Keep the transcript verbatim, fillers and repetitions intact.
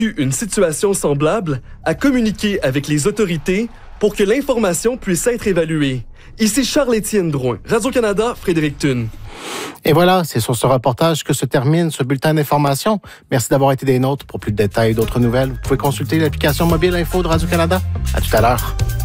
une situation semblable à communiquer avec les autorités pour que l'information puisse être évaluée. Ici Charles-Étienne Drouin, Radio-Canada, Frédéric Thune. Et voilà, c'est sur ce reportage que se termine ce bulletin d'information. Merci d'avoir été des nôtres. Pour plus de détails et d'autres nouvelles, vous pouvez consulter l'application mobile Info de Radio-Canada. À tout à l'heure.